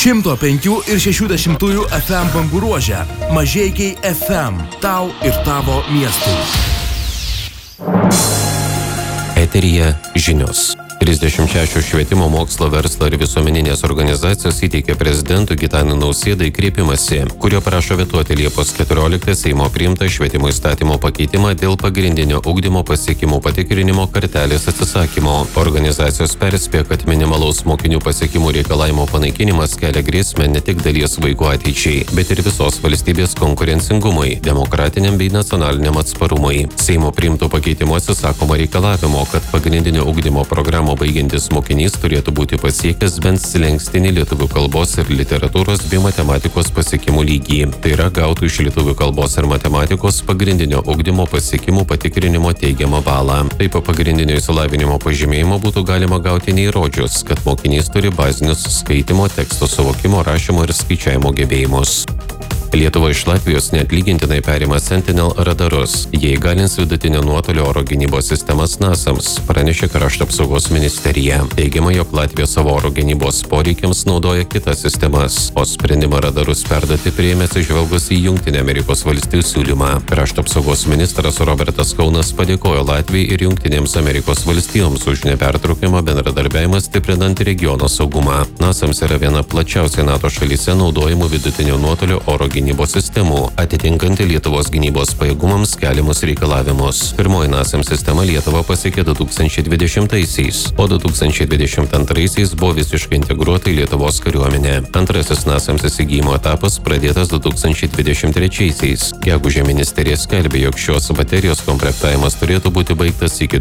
105 ir 60 FM bangų ruože. Mažeikiai FM. Tau ir tavo miestui. Eteryje žinios. 36 švietimo, mokslo, verslo ir visuomeninės organizacijos įteikė prezidentui Gitanui Nausėdai kreipimąsi, kurio prašo vetuoti Liepos 14 Seimo priimtą švietimo įstatymo pakeitimą dėl pagrindinio ugdymo pasiekimų patikrinimo kartelės atsisakymo. Organizacijos perspėja, kad minimalaus mokinių pasiekimų reikalavimo panaikinimas kelia grėsmę ne tik dalies vaikų ateičiai, bet ir visos valstybės konkurencingumui, demokratiniam bei nacionaliniam atsparumui. Seimo priimtų pakeitimų atsisakoma reikalavimo, kad pagrindinio ugdymo programų baigiantis mokinys turėtų būti pasiekęs bent slenkstinį lietuvių kalbos ir literatūros bei matematikos pasiekimų lygį. Tai yra gautų iš lietuvių kalbos ir matematikos pagrindinio ugdymo pasiekimų patikrinimo teigiamą balą. Taip pagrindinio išsilavinimo pažymėjimo būtų galima gauti neįrodžius, kad mokinys turi bazinius skaitimo, teksto suvokimo, rašymo ir skaičiavimo gebėjimus. Lietuva iš Latvijos neatlygintinai perima Sentinel radarus. Jie įgalins vidutinio nuotolio oro gynybos sistemas NASAMS, pranešė Krašto apsaugos ministerija. Teigiama, jog Latvija savo oro gynybos poreikiams naudoja kitas sistemas, o sprendimą radarus perduoti priėmė atsižvelgus į Jungtinių Amerikos valstijų siūlymą. Krašto apsaugos ministras Robertas Kaunas padėkojo Latvijai ir Jungtinėms Amerikos valstijoms už nepertraukiamą bendradarbiavimą stiprinant regiono saugumą. NASAMS yra viena plačiausiai NATO šalyse naudojamų vidutinio nuotolio oro gynybos sistemų, atitinkanti Lietuvos gynybos pajėgumams keliamus reikalavimus. Pirmoji NASAMS sistema Lietuvą pasiekė 2020-aisiais, o 2022-aisiais buvo visiškai integruota į Lietuvos kariuomenę. Antrasis NASAMS įsigijimo etapas pradėtas 2023-aisiais. Gegužę ministerija skelbė, jog šios baterijos komplektavimas turėtų būti baigtas iki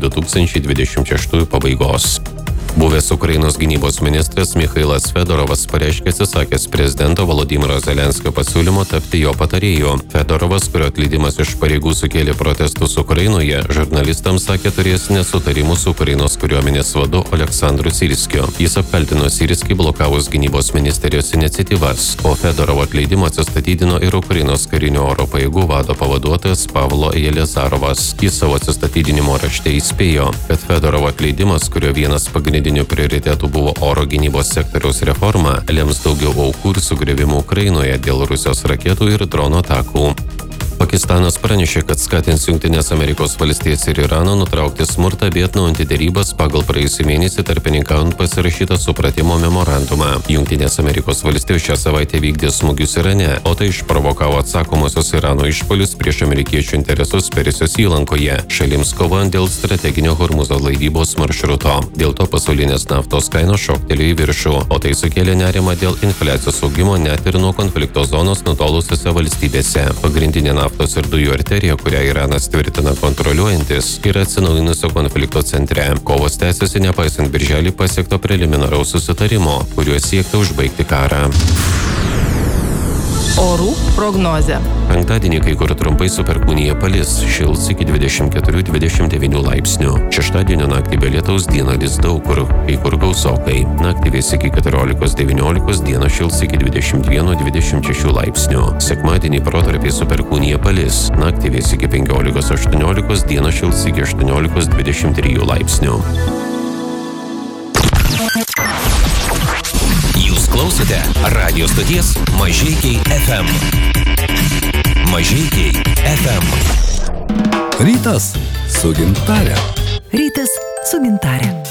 2026 pabaigos. Buvęs Ukrainos gynybos ministras Michailas Fedorovas pareiškė atsisakęs prezidento Volodymyro Zelenskio pasiūlymo tapti jo patarėju. Fedorovas, kurio atleidimas iš pareigų sukėlė protestus Ukrainoje, žurnalistams sakė turės nesutarimų su Ukrainos kariuomenės vadu Oleksandru Syrskiu. Jis apkaltino Syrskį blokavus gynybos ministerijos iniciatyvas. Po Fedorovo atleidimo atsistatydino ir Ukrainos karinio oro pajėgų vado pavaduotojas Pavlo Jelezarovas. Jis savo atsistatydinimo rašte įspėjo, kad Fedorovo atleidimas, kurio vienas pagrindinių prioritetų buvo oro gynybos sektoriaus reforma, lems daugiau aukų ir sugriovimų Ukrainoje dėl Rusijos raketų ir dronų atakų. Pakistanas pranešė, kad skatins Jungtinės Amerikos valstijas ir Iraną nutraukti smurtą bei atnaujinti derybas pagal praėjusį mėnesį tarpininkaujant pasirašytą supratimo memorandumą. Jungtinės Amerikos valstijos šią savaitę vykdė smūgius Irane, o tai išprovokavo atsakomosios Irano išpuolius prieš amerikiečių interesus Persijos įlankoje, šalims kovojant dėl strateginio Hormuzo laivybos maršruto. Dėl to pasaulinės naftos kainos šoktelėjo į viršų, o tai sukėlė nerimą dėl infliacijos augimo net ir nuo konflikto zonos nutolusiose valstybėse. Pagrindinė naftos ir dujų arterija, kurią Iranas tvirtina kontroliuojantis, yra atsinaujinusio konflikto centre. Kovos tęsiasi nepaisant birželį pasiekto preliminaraus susitarimo, kuriuo siekta užbaigti karą. Orų prognozė. Penktadienį kai kur trumpai su perkūnija palis, šils iki 24-29 laipsnių. Šeštadienio naktį be lietaus, dieną lis daug kur, kai kur gausokai. Naktį vės iki 14-19, dieną šils iki 21-26 laipsnių. Sekmadienį protarpiais su perkūnija palis, naktį vės iki 15-18, dieną šils iki 18-23 laipsnių. Jūs klausote radio stoties Mažeikiai FM. Mažeikiai FM. Rytas su gintare. Rytas su gintare.